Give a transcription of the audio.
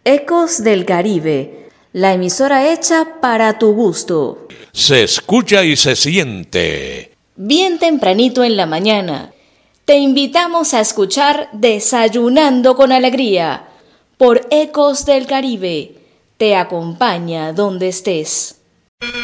Ecos del Caribe, la emisora hecha para tu gusto. Se escucha y se siente. Bien tempranito en la mañana, te invitamos a escuchar Desayunando con Alegría por Ecos del Caribe. Te acompaña donde estés.